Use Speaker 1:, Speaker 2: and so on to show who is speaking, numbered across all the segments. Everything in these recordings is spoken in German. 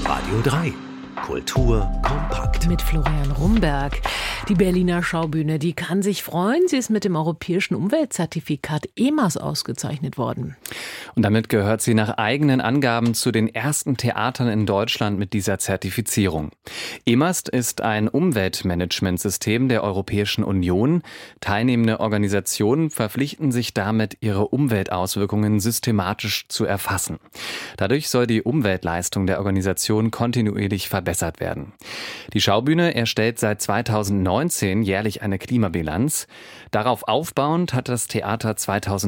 Speaker 1: Radio 3. Kultur kompakt.
Speaker 2: Mit Florian Rumberg. Die Berliner Schaubühne, die kann sich freuen. Sie ist mit dem europäischen Umweltzertifikat EMAS ausgezeichnet worden.
Speaker 3: Und damit gehört sie nach eigenen Angaben zu den ersten Theatern in Deutschland mit dieser Zertifizierung. EMAS ist ein Umweltmanagementsystem der Europäischen Union. Teilnehmende Organisationen verpflichten sich damit, ihre Umweltauswirkungen systematisch zu erfassen. Dadurch soll die Umweltleistung der Organisation kontinuierlich verbessert werden. Die Schaubühne erstellt seit 2019 jährlich eine Klimabilanz. Darauf aufbauend hat das Theater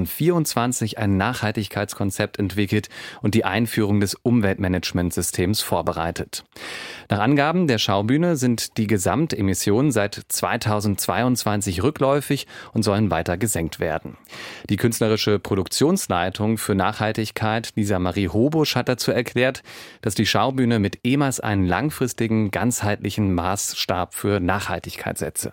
Speaker 3: 2024 ein Nachhaltigkeitskonzept entwickelt und die Einführung des Umweltmanagementsystems vorbereitet. Nach Angaben der Schaubühne sind die Gesamtemissionen seit 2022 rückläufig und sollen weiter gesenkt werden. Die künstlerische Produktionsleitung für Nachhaltigkeit, Lisa Marie Hobusch, hat dazu erklärt, dass die Schaubühne mit EMAS einen langfristigen, ganzheitlichen Maßstab für Nachhaltigkeit setze.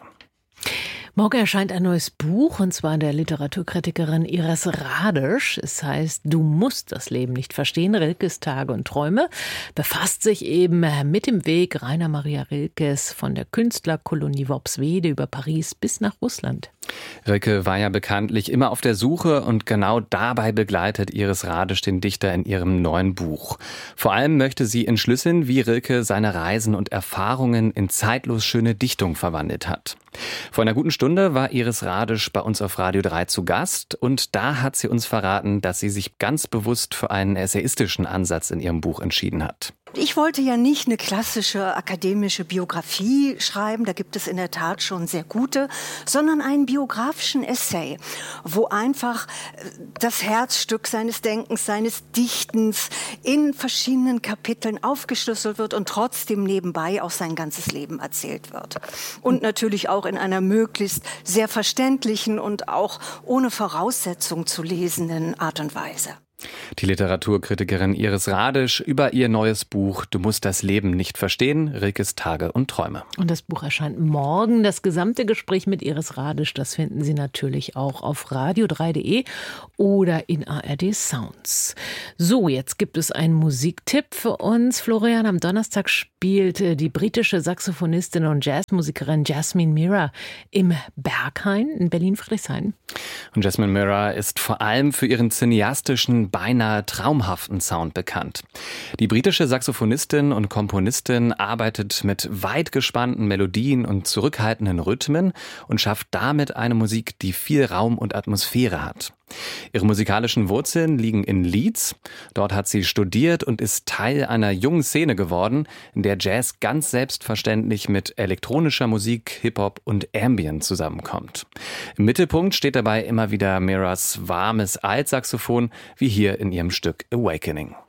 Speaker 2: Morgen erscheint ein neues Buch, und zwar der Literaturkritikerin Iris Radisch. Es heißt, du musst das Leben nicht verstehen, Rilkes Tage und Träume. Befasst sich eben mit dem Weg Rainer Maria Rilkes von der Künstlerkolonie Worpswede über Paris bis nach Russland.
Speaker 3: Rilke war ja bekanntlich immer auf der Suche, und genau dabei begleitet Iris Radisch den Dichter in ihrem neuen Buch. Vor allem möchte sie entschlüsseln, wie Rilke seine Reisen und Erfahrungen in zeitlos schöne Dichtung verwandelt hat. Vor einer guten Stunde war Iris Radisch bei uns auf Radio 3 zu Gast, und da hat sie uns verraten, dass sie sich ganz bewusst für einen essayistischen Ansatz in ihrem Buch entschieden hat.
Speaker 4: Ich wollte ja nicht eine klassische akademische Biografie schreiben, da gibt es in der Tat schon sehr gute, sondern einen biografischen Essay, wo einfach das Herzstück seines Denkens, seines Dichtens in verschiedenen Kapiteln aufgeschlüsselt wird und trotzdem nebenbei auch sein ganzes Leben erzählt wird. Und natürlich auch in einer möglichst sehr verständlichen und auch ohne Voraussetzung zu lesenden Art und Weise.
Speaker 3: Die Literaturkritikerin Iris Radisch über ihr neues Buch Du musst das Leben nicht verstehen, Rilkes Tage und Träume.
Speaker 2: Und das Buch erscheint morgen. Das gesamte Gespräch mit Iris Radisch, das finden Sie natürlich auch auf radio3.de oder in ARD Sounds. So, jetzt gibt es einen Musiktipp für uns. Florian, am Donnerstag spielt die britische Saxophonistin und Jazzmusikerin Jasmine Mira im Berghain in Berlin-Friedrichshain.
Speaker 3: Und Jasmine Mira ist vor allem für ihren cineastischen, beinahe traumhaften Sound bekannt. Die britische Saxophonistin und Komponistin arbeitet mit weit gespannten Melodien und zurückhaltenden Rhythmen und schafft damit eine Musik, die viel Raum und Atmosphäre hat. Ihre musikalischen Wurzeln liegen in Leeds. Dort hat sie studiert und ist Teil einer jungen Szene geworden, in der Jazz ganz selbstverständlich mit elektronischer Musik, Hip-Hop und Ambient zusammenkommt. Im Mittelpunkt steht dabei immer wieder Miras warmes Altsaxophon, wie hier in ihrem Stück Awakening.